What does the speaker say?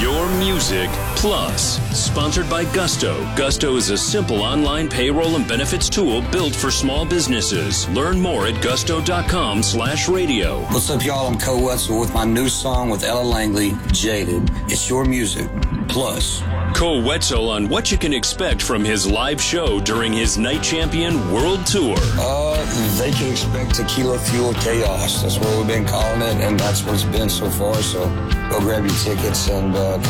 Your Music Plus, sponsored by Gusto. Gusto is a simple online payroll and benefits tool built for small businesses. Learn more at gusto.com/radio. What's up, y'all? I'm Cole Wetzel with my new song with Ella Langley, Jaded. It's Your Music Plus. Cole Wetzel on what you can expect from his live show during his Night Champion World Tour. They can expect tequila fuel chaos. That's what we've been calling it, and that's what it's been so far. So go grab your tickets and come